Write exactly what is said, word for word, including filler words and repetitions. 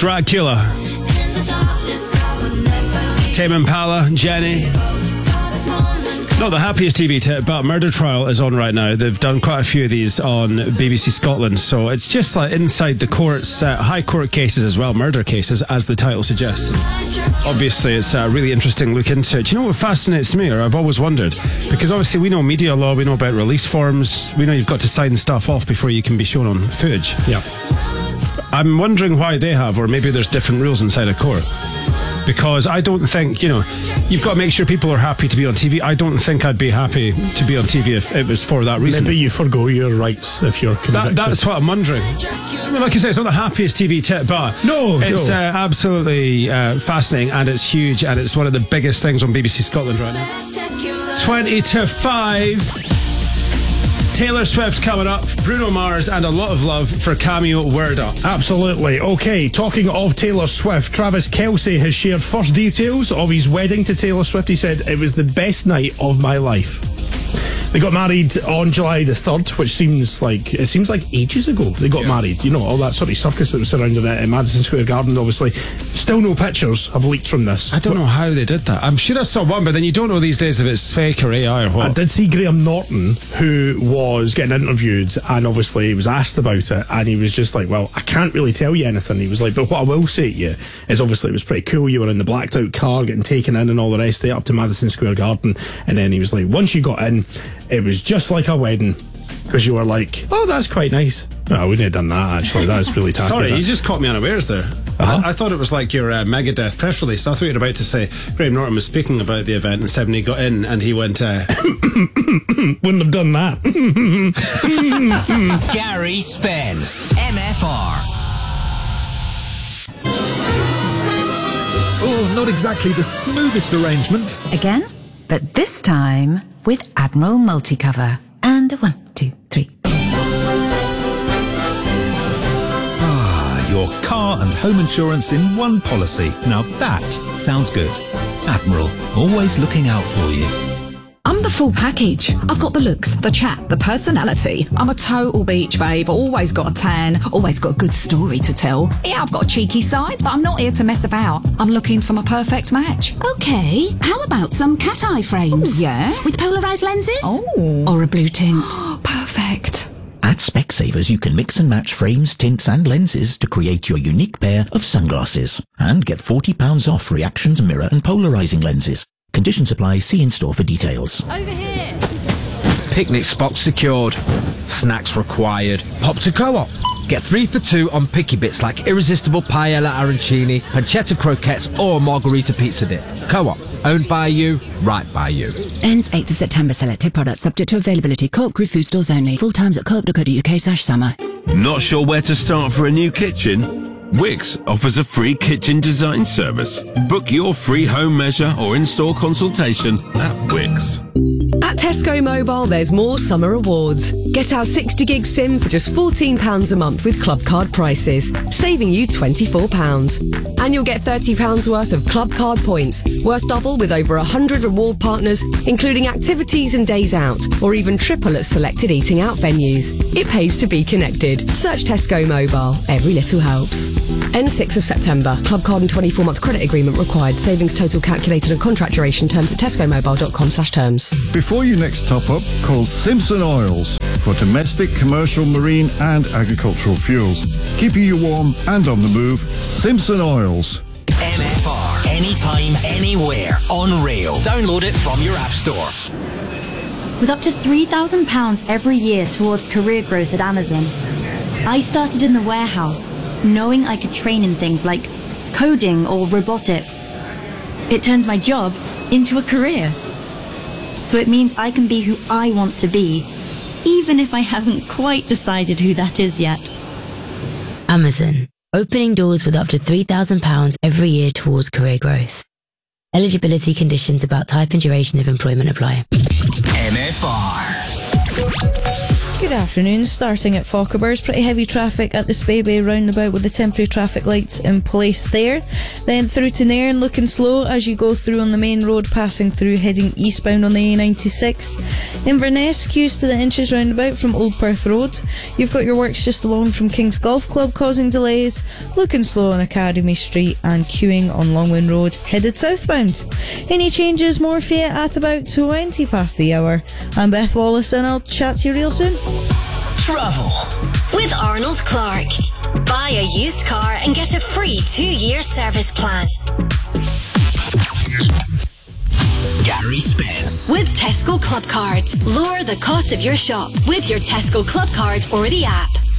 Dracula, Tame Impala, Jenny. Not the happiest T V tip, but Murder Trial is on right now. They've done quite a few of these on B B C Scotland, so it's just like inside the courts, uh, high court cases as well, murder cases, as the title suggests. Obviously, it's a really interesting look into it. Do you know what fascinates me, or I've always wondered? Because obviously we know media law, we know about release forms, we know you've got to sign stuff off before you can be shown on footage. Yeah. I'm wondering why they have, or maybe there's different rules inside a court. Because I don't think, you know, you've got to make sure people are happy to be on T V. I don't think I'd be happy to be on T V if it was for that reason. Maybe you forgo your rights if you're convicted. That, that's what I'm wondering. I mean, like you said, it's not the happiest T V tip, but no, it's no. Uh, absolutely uh, fascinating, and it's huge, and it's one of the biggest things on B B C Scotland right now. twenty to five. Taylor Swift coming up, Bruno Mars, and a lot of love for Cameo Word Up. Absolutely. Okay, talking of Taylor Swift, Travis Kelce has shared first details of his wedding to Taylor Swift. He said, "It was the best night of my life." They got married on July the third, which seems like, it seems like ages ago they got yeah. married. You know, all that sort of circus that was surrounding it in Madison Square Garden, obviously. Still no pictures have leaked from this. I don't know how they did that. I'm sure I saw one, but then you don't know these days if it's fake or A I or what. I did see Graham Norton, who was getting interviewed, and obviously he was asked about it, and he was just like, well, I can't really tell you anything. He was like, but what I will say to you is obviously it was pretty cool. You were in the blacked out car getting taken in and all the rest of it up to Madison Square Garden, and then he was like, once you got in, it was just like a wedding, because you were like, oh, that's quite nice. No, I wouldn't have done that, actually. That's really tacky. Sorry, you just caught me unawares there. Uh-huh. I, I thought it was like your uh, Megadeth press release. I thought you were about to say Graham Norton was speaking about the event, and said when he got in and he went, uh, wouldn't have done that. Gary Spence, M F R. Oh, not exactly the smoothest arrangement. Again, but this time with Admiral Multicover. And one, two, three. Ah, your car and home insurance in one policy. Now that sounds good. Admiral, always looking out for you. I'm the full package. I've got the looks, the chat, the personality. I'm a total beach babe, always got a tan, always got a good story to tell. Yeah, I've got a cheeky side, but I'm not here to mess about. I'm looking for my perfect match. Okay, how about some cat eye frames? Ooh, yeah? With polarised lenses? Oh. Or a blue tint? Perfect. At Specsavers, you can mix and match frames, tints and lenses to create your unique pair of sunglasses. And get forty pounds off Reactions mirror and polarising lenses. Conditions apply. See in store for details. Over here. Picnic spot secured. Snacks required. Hop to Co-op. Get three for two on picky bits like irresistible paella arancini, pancetta croquettes or margarita pizza dip. Co-op. Owned by you, right by you. Ends eighth of September. Selected products subject to availability. Co-op Group food stores only. Full times at co-op dot co dot uk slash summer. Not sure where to start for a new kitchen? Wix offers a free kitchen design service. Book your free home measure or in-store consultation at Wix. At Tesco Mobile, there's more summer awards. Get our sixty gig SIM for just fourteen pounds a month with Club Card prices, saving you twenty-four pounds. And you'll get thirty pounds worth of Club Card points, worth double with over one hundred reward partners, including activities and days out, or even triple at selected eating out venues. It pays to be connected. Search Tesco Mobile. Every little helps. End sixth of September. Club Card and twenty-four month credit agreement required. Savings total calculated and contract duration terms at tesco mobile dot com slash terms. Before you next top up, call Simpson Oils for domestic, commercial, marine and agricultural fuels. Keeping you warm and on the move, Simpson Oils. M F R. Anytime, anywhere. On rail. Download it from your app store. With up to three thousand pounds every year towards career growth at Amazon, I started in the warehouse, knowing I could train in things like coding or robotics. It turns my job into a career. So it means I can be who I want to be, even if I haven't quite decided who that is yet. Amazon, opening doors with up to three thousand pounds every year towards career growth. Eligibility conditions about type and duration of employment apply. M F R. Good afternoon. Starting at Fochabers, pretty heavy traffic at the Speybe roundabout with the temporary traffic lights in place there. Then through to Nairn, looking slow as you go through on the main road, passing through heading eastbound on the A ninety-six. Inverness, queues to the Inches roundabout from Old Perth Road. You've got your works just along from King's Golf Club causing delays. Looking slow on Academy Street and queuing on Longwin Road, headed southbound. Any changes, more for you at about twenty past the hour. I'm Beth Wallace and I'll chat to you real soon. Travel with Arnold Clark. Buy a used car and get a free two-year service plan. Gary Spence With Tesco Club Card. Lower the cost of your shop with your Tesco Club Card or the app.